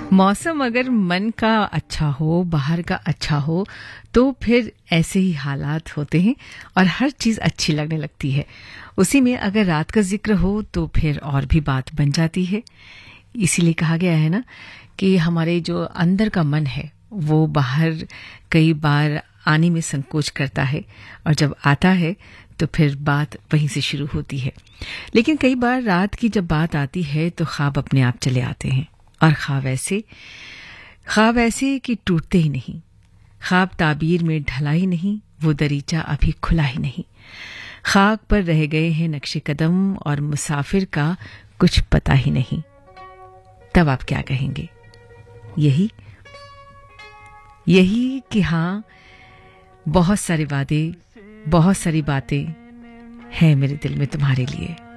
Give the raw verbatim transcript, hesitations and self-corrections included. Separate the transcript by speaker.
Speaker 1: मौसम अगर मन का अच्छा हो, बाहर का अच्छा हो, तो फिर ऐसे ही हालात होते हैं और हर चीज़ अच्छी लगने लगती है। उसी में अगर रात का जिक्र हो तो फिर और भी बात बन जाती है। इसीलिए कहा गया है ना कि हमारे जो अंदर का मन है वो बाहर कई बार आने में संकोच करता है और जब आता है तो फिर बात वहीं से शुरू होती है। लेकिन कई बार रात की जब बात आती है तो ख्वाब अपने आप चले आते हैं और ख्वाब ऐसे ख्वाब ऐसे कि टूटते ही नहीं। ख्वाब ताबीर में ढला ही नहीं, वो दरीचा अभी खुला ही नहीं। खाक पर रह गए हैं नक्शे कदम और मुसाफिर का कुछ पता ही नहीं। तब आप क्या कहेंगे? यही यही कि हाँ, बहुत सारे वादे, बहुत सारी बातें हैं मेरे दिल में तुम्हारे लिए।